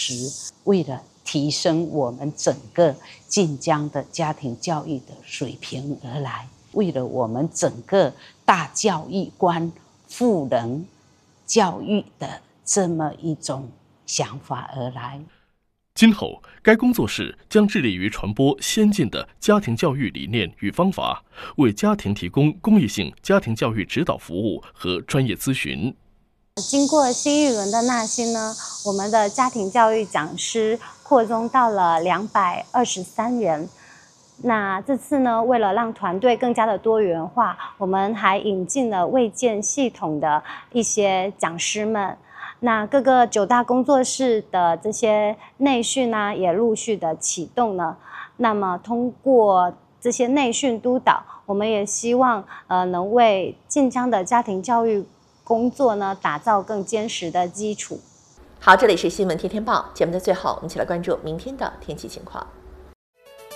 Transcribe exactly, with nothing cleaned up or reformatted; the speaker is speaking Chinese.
师，为了提升我们整个晋江的家庭教育的水平而来，为了我们整个大教育观、赋能教育的这么一种想法而来。 今后，该工作室将致力于传播先进的家庭教育理念与方法，为家庭提供公益性家庭教育指导服务和专业咨询。 经过新一轮的纳新呢，我们的家庭教育讲师扩充到了两百二十三人。那这次呢，为了让团队更加的多元化，我们还引进了卫健系统的一些讲师们。那各个九大工作室的这些内训呢，也陆续的启动了。那么通过这些内训督导，我们也希望呃能为晋江的家庭教育工作呢打造更坚实的基础。 好，这里是新闻天天报节目的最后，我们一起来关注明天的天气情况。